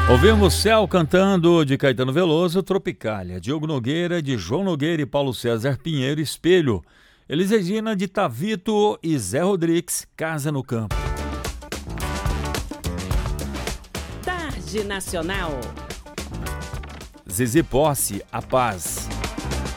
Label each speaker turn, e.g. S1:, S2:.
S1: Ouvimos Céu cantando de Caetano Veloso, Tropicália, Diogo Nogueira, de João Nogueira e Paulo César Pinheiro, Espelho, Elis Regina, de Tavito e Zé Rodrigues, Casa no Campo.
S2: Tarde Nacional.
S1: Zizi Posse, A Paz.